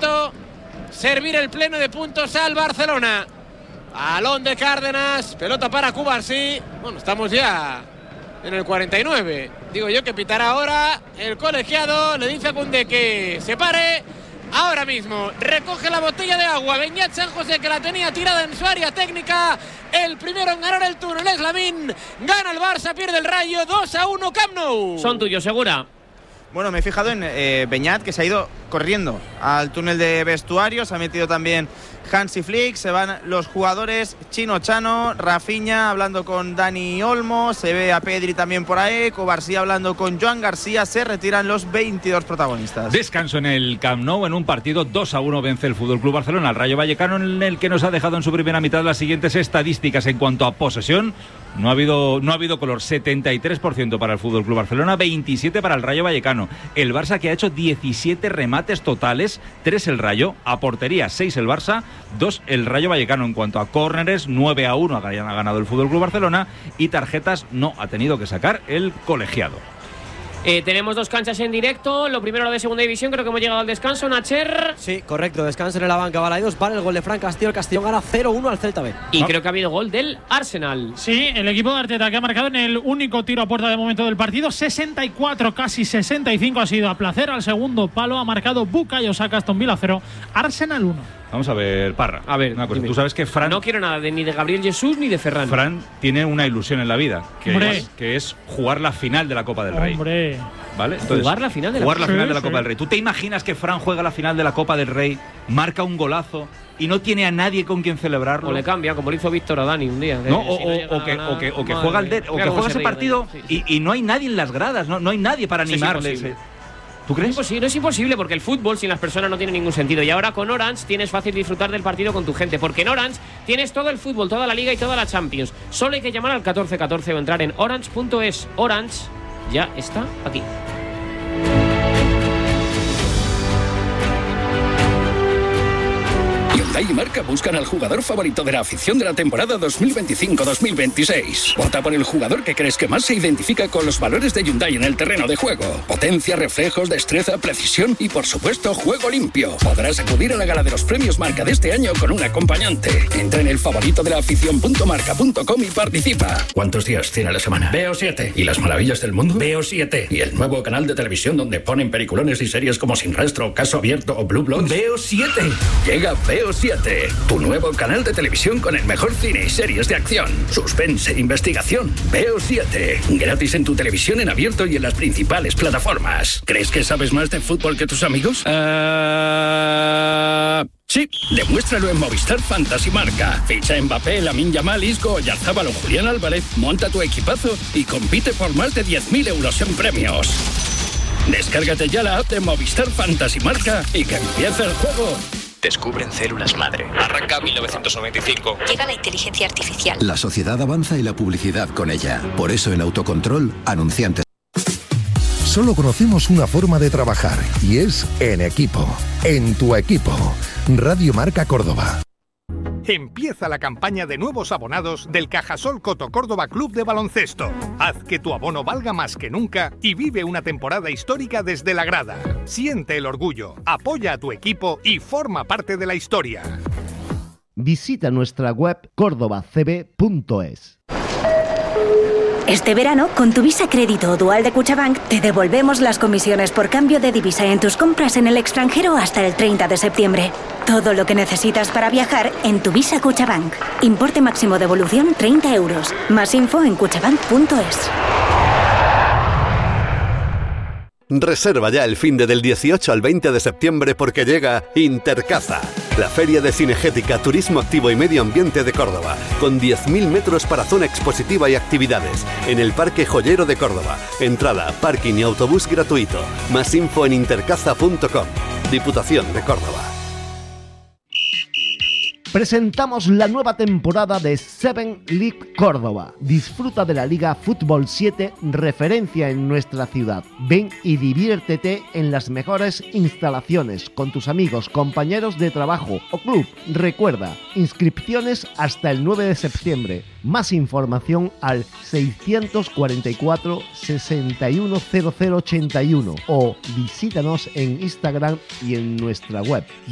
momento servir el pleno de puntos al Barcelona. Balón de Cárdenas, pelota para Cubarsí. Bueno, estamos ya en el 49. Digo yo que pitará ahora el colegiado. Le dice a Koundé que se pare ahora mismo. Recoge la botella de agua Beñat San José, que la tenía tirada en su área técnica. El primero en ganar el túnel es Lamine. Gana el Barça, pierde el Rayo. 2-1 Camp Nou. Son tuyos, Segura. Bueno, me he fijado en Beñat, que se ha ido corriendo al túnel de vestuarios. Se ha metido también Hansi Flick. Se van los jugadores. Chino Chano, Rafinha hablando con Dani Olmo. Se ve a Pedri también por ahí. Cubarsí hablando con Joan García. Se retiran los 22 protagonistas. Descanso en el Camp Nou. En un partido 2-1 vence el FC Barcelona al Rayo Vallecano, en el que nos ha dejado en su primera mitad las siguientes estadísticas en cuanto a posesión. No ha habido color. 73% para el FC Barcelona, 27% para el Rayo Vallecano. El Barça, que ha hecho 17 remates totales, 3 el Rayo, a portería 6 el Barça, 2 el Rayo Vallecano. En cuanto a córneres, 9-1 ha ganado el FC Barcelona, y tarjetas no ha tenido que sacar el colegiado. Tenemos dos canchas en directo. Lo primero, lo de segunda división. Creo que hemos llegado al descanso. Nacher. Sí, correcto. Descanso en la banca. Balaidos. Vale el gol de Fran Castillo. El Castellón gana 0-1 al Celta B. Y creo que ha habido gol del Arsenal. Sí, el equipo de Arteta, que ha marcado en el único tiro a puerta de momento del partido. 64, casi 65 ha sido a placer. Al segundo palo ha marcado Bukayo Saka. Aston Villa 0, Arsenal 1. Vamos a ver, Parra. A ver, una cosa. dime. Tú sabes que Fran... No quiero nada ni de Gabriel Jesús ni de Ferran. Fran tiene una ilusión en la vida, que es jugar la final de la Copa del Rey. Hombre. ¿Vale? Entonces, jugar la final de la Copa del Rey. ¿Tú te imaginas que Fran juega la final de la Copa del Rey, marca un golazo y no tiene a nadie con quien celebrarlo? O le cambia, como lo hizo Víctor a Dani un día. No, o que juega ese partido y no hay nadie en las gradas, no hay nadie para animarle. ¿Tú crees? No es imposible, porque el fútbol sin las personas no tiene ningún sentido. Y ahora con Orange tienes fácil disfrutar del partido con tu gente, porque en Orange tienes todo el fútbol, toda la Liga y toda la Champions. Solo hay que llamar al 1414 o entrar en orange.es. Orange ya está aquí. Hyundai y Marca buscan al jugador favorito de la afición de la temporada 2025-2026. Vota por el jugador que crees que más se identifica con los valores de Hyundai en el terreno de juego. Potencia, reflejos, destreza, precisión y, por supuesto, juego limpio. Podrás acudir a la gala de los premios Marca de este año con un acompañante. Entra en el favorito de la afición.marca.com y participa. ¿Cuántos días tiene la semana? Veo 7. ¿Y las maravillas del mundo? Veo 7. ¿Y el nuevo canal de televisión donde ponen peliculones y series como Sin Rastro, Caso Abierto o Blue Bloods? Veo 7. Llega Veo 7, tu nuevo canal de televisión con el mejor cine y series de acción, suspense e investigación. Veo 7, gratis en tu televisión en abierto y en las principales plataformas. ¿Crees que sabes más de fútbol que tus amigos? Sí, demuéstralo en Movistar Fantasy Marca. Ficha Mbappé, Lamine Yamal, Isco, Oyarzabal o Julián Álvarez, monta tu equipazo y compite por más de 10.000 euros en premios. Descárgate ya la app de Movistar Fantasy Marca y que empiece el juego. Descubren células madre. Arranca 1995. Llega la inteligencia artificial. La sociedad avanza y la publicidad con ella. Por eso en Autocontrol, anunciantes. Solo conocemos una forma de trabajar y es en equipo. En tu equipo. Radio Marca Córdoba. Empieza la campaña de nuevos abonados del Cajasol Coto Córdoba Club de Baloncesto. Haz que tu abono valga más que nunca y vive una temporada histórica desde la grada. Siente el orgullo, apoya a tu equipo y forma parte de la historia. Visita nuestra web cordobacb.es. Este verano, con tu Visa Crédito o Dual de Cuchabank, te devolvemos las comisiones por cambio de divisa en tus compras en el extranjero hasta el 30 de septiembre. Todo lo que necesitas para viajar en tu Visa Cuchabank. Importe máximo de devolución 30 euros. Más info en cuchabank.es. Reserva ya el finde del 18 al 20 de septiembre porque llega Intercaza, la feria de cinegética, turismo activo y medio ambiente de Córdoba, con 10.000 metros para zona expositiva y actividades, en el Parque Joyero de Córdoba. Entrada, parking y autobús gratuito. Más info en intercaza.com. Diputación de Córdoba. Presentamos la nueva temporada de Seven League Córdoba. Disfruta de la Liga Fútbol 7, referencia en nuestra ciudad. Ven y diviértete en las mejores instalaciones con tus amigos, compañeros de trabajo o club. Recuerda, inscripciones hasta el 9 de septiembre. Más información al 644 610081 o visítanos en Instagram y en nuestra web